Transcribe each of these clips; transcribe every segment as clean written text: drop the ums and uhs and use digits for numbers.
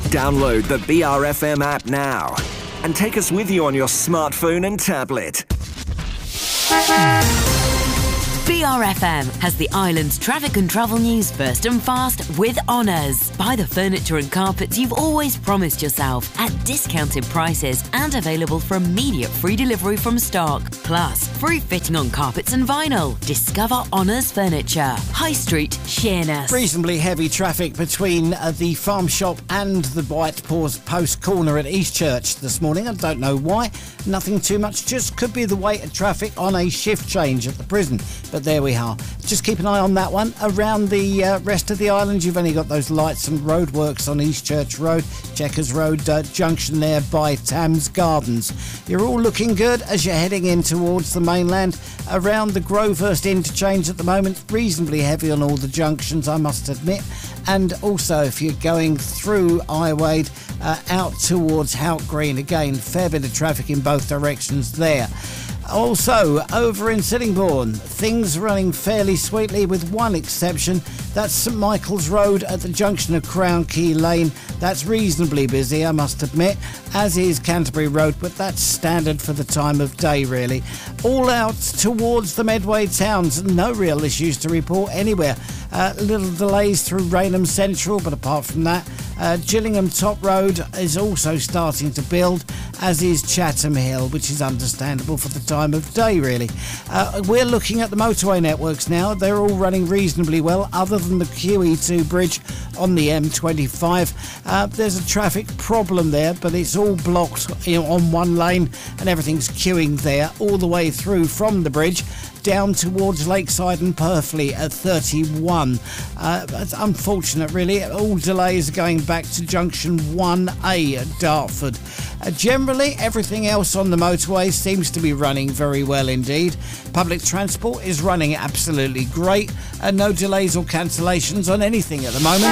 Download the BRFM app now and take us with you on your smartphone and tablet. BRFM has the island's traffic and travel news first and fast with Honours. Buy the furniture and carpets you've always promised yourself at discounted prices and available for immediate free delivery from stock. Plus, free fitting on carpets and vinyl. Discover Honours Furniture. High Street, Sheerness. Reasonably heavy traffic between the farm shop and the White Post corner at Eastchurch this morning. I don't know why. Nothing too much. Just could be the weight of traffic on a shift change at the prison. But there we are. Just keep an eye on that one. Around the rest of the island, you've only got those lights and roadworks on Eastchurch Road, Checkers Road junction there by Thames Gardens. You're all looking good as you're heading in towards the mainland. Around the Grovehurst interchange at the moment, reasonably heavy on all the junctions, I must admit. And also, if you're going through Iwade out towards Hout Green, again, fair bit of traffic in both directions there. Also, over in Sittingbourne, things running fairly sweetly with one exception. That's St Michael's Road at the junction of Crown Key Lane. That's reasonably busy, I must admit, as is Canterbury Road, but that's standard for the time of day, really. All out towards the Medway towns, no real issues to report anywhere. Little delays through Raynham Central, but apart from that, Gillingham Top Road is also starting to build, as is Chatham Hill, which is understandable for the time of day, really. We're looking at the motorway networks now. They're all running reasonably well, other than the QE2 bridge on the M25. There's a traffic problem there, but it's all blocked on one lane, and everything's queuing there all the way through from the bridge down towards Lakeside and Purfleet at 31. That's unfortunate, really. All delays are going back to junction 1A at Dartford. Generally, everything else on the motorway seems to be running very well indeed. Public transport is running absolutely great, and no delays or cancellations on anything at the moment.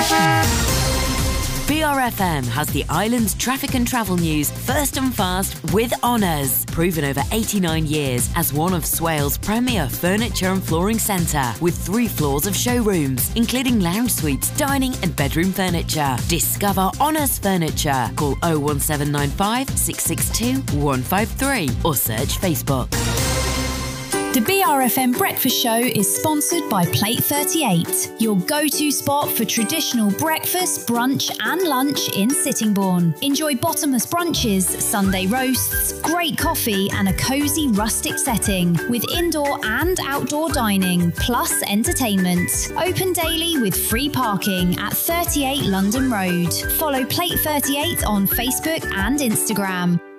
BRFM has the island's traffic and travel news first and fast with Honours. Proven over 89 years as one of Swales' premier furniture and flooring centre, with 3 floors of showrooms, including lounge suites, dining and bedroom furniture. Discover Honours Furniture. Call 01795 662 153 or search Facebook. The BRFM Breakfast Show is sponsored by Plate 38, your go-to spot for traditional breakfast, brunch and lunch in Sittingbourne. Enjoy bottomless brunches, Sunday roasts, great coffee and a cosy rustic setting with indoor and outdoor dining, plus entertainment. Open daily with free parking at 38 London Road. Follow Plate 38 on Facebook and Instagram.